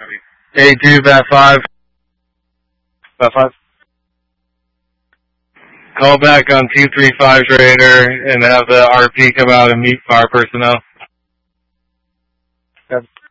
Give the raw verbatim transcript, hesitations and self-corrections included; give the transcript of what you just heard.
A two, bat five. Bat five. Call back on two three five Raider and have the R P come out and meet fire personnel. Yep.